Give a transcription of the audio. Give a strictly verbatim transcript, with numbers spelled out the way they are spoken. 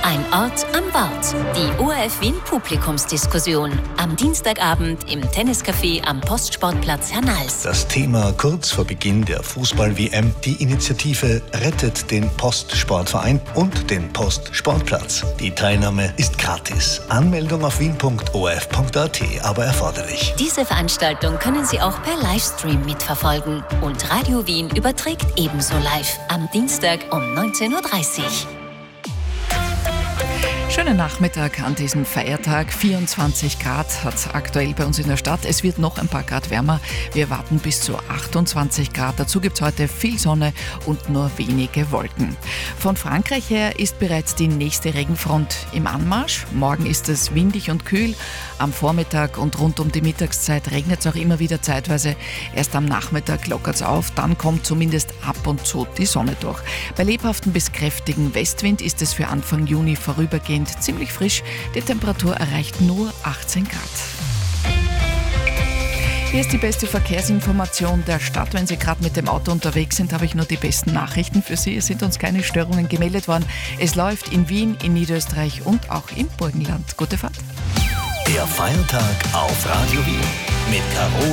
Ein Ort am Wort. Die O R F Wien Publikumsdiskussion. Am Dienstagabend im Tenniscafé am Postsportplatz Hernals. Das Thema kurz vor Beginn der Fußball-W M, die Initiative Rettet den Postsportverein und den Postsportplatz. Die Teilnahme ist gratis. Anmeldung auf wien punkt o r f punkt a t, aber erforderlich. Diese Veranstaltung können Sie auch per Livestream mitverfolgen. Und Radio Wien überträgt ebenso live am Dienstag um neunzehn Uhr dreißig. Schönen Nachmittag an diesem Feiertag. vierundzwanzig Grad hat es aktuell bei uns in der Stadt. Es wird noch ein paar Grad wärmer. Wir warten bis zu achtundzwanzig Grad. Dazu gibt es heute viel Sonne und nur wenige Wolken. Von Frankreich her ist bereits die nächste Regenfront im Anmarsch. Morgen ist es windig und kühl. Am Vormittag und rund um die Mittagszeit regnet es auch immer wieder zeitweise. Erst am Nachmittag lockert es auf. Dann kommt zumindest ab und zu die Sonne durch. Bei lebhaften bis kräftigen Westwind ist es für Anfang Juni vorübergehend ziemlich frisch. Die Temperatur erreicht nur achtzehn Grad. Hier ist die beste Verkehrsinformation der Stadt. Wenn Sie gerade mit dem Auto unterwegs sind, habe ich nur die besten Nachrichten für Sie. Es sind uns keine Störungen gemeldet worden. Es läuft in Wien, in Niederösterreich und auch im Burgenland. Gute Fahrt. Der Feiertag auf Radio Wien mit Caro